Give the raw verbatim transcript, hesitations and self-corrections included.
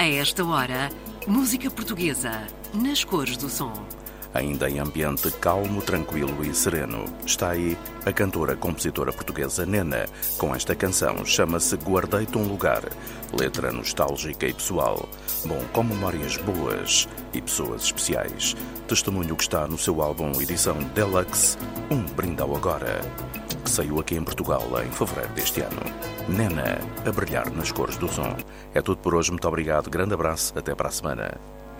A esta hora, música portuguesa, nas cores do som. Ainda em ambiente calmo, tranquilo e sereno, está aí a cantora-compositora portuguesa Nena, com esta canção, chama-se Guardei-te um Lugar, letra nostálgica e pessoal, bom, com memórias boas e pessoas especiais. Testemunho que está no seu álbum edição Deluxe, Um Brinde ao Agora, que saiu aqui em Portugal em fevereiro deste ano. Nena, a brilhar nas cores do som. É tudo por hoje, muito obrigado, grande abraço, até para a semana.